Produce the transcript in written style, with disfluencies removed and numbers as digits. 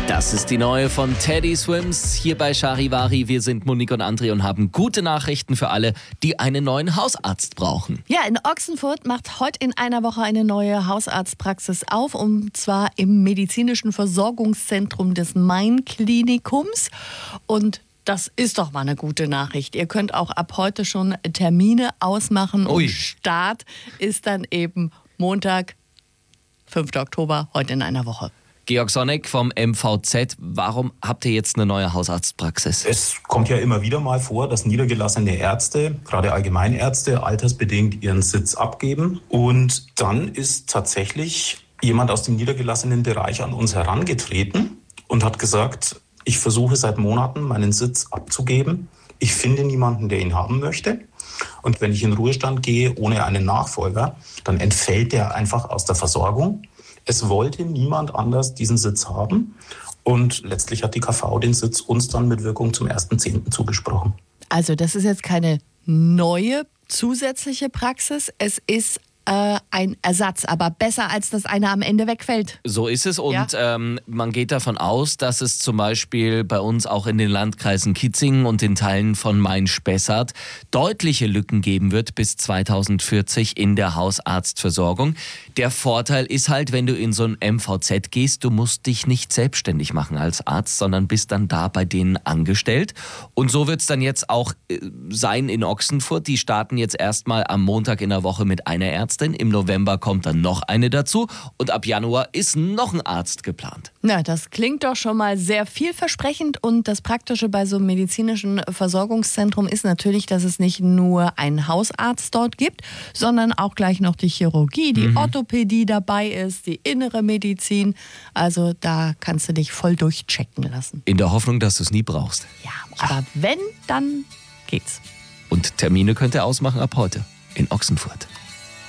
Das ist die neue von Teddy Swims hier bei Charivari. Wir sind Monique und André und haben gute Nachrichten für alle, die einen neuen Hausarzt brauchen. Ja, in Ochsenfurt macht heute in einer Woche eine neue Hausarztpraxis auf, und zwar im medizinischen Versorgungszentrum des Main-Klinikums. Und das ist doch mal eine gute Nachricht. Ihr könnt auch ab heute schon Termine ausmachen. Ui. Und Start ist dann eben Montag, 5. Oktober, heute in einer Woche. Georg Sonneck vom MVZ, warum habt ihr jetzt eine neue Hausarztpraxis? Es kommt ja immer wieder mal vor, dass niedergelassene Ärzte, gerade Allgemeinärzte, altersbedingt ihren Sitz abgeben. Und dann ist tatsächlich jemand aus dem niedergelassenen Bereich an uns herangetreten und hat gesagt, ich versuche seit Monaten meinen Sitz abzugeben. Ich finde niemanden, der ihn haben möchte. Und wenn ich in Ruhestand gehe ohne einen Nachfolger, dann entfällt der einfach aus der Versorgung. Es wollte niemand anders diesen Sitz haben. Und letztlich hat die KV den Sitz uns dann mit Wirkung zum 1.10. zugesprochen. Also das ist jetzt keine neue zusätzliche Praxis. Es ist ein Ersatz, aber besser, als dass einer am Ende wegfällt. So ist es und Ja. Man geht davon aus, dass es zum Beispiel bei uns auch in den Landkreisen Kitzingen und in Teilen von Main-Spessart deutliche Lücken geben wird bis 2040 in der Hausarztversorgung. Der Vorteil ist halt, wenn du in so ein MVZ gehst, du musst dich nicht selbstständig machen als Arzt, sondern bist dann da bei denen angestellt. Und so wird es dann jetzt auch sein in Ochsenfurt. Die starten jetzt erstmal am Montag in der Woche mit einer Ärztin. Im November kommt dann noch eine dazu und ab Januar ist noch ein Arzt geplant. Na, das klingt doch schon mal sehr vielversprechend, und das Praktische bei so einem medizinischen Versorgungszentrum ist natürlich, dass es nicht nur einen Hausarzt dort gibt, sondern auch gleich noch die Chirurgie, die Orthopädie dabei ist, die innere Medizin. Also da kannst du dich voll durchchecken lassen. In der Hoffnung, dass du es nie brauchst. Ja, aber wenn, dann geht's. Und Termine könnt ihr ausmachen ab heute in Ochsenfurt.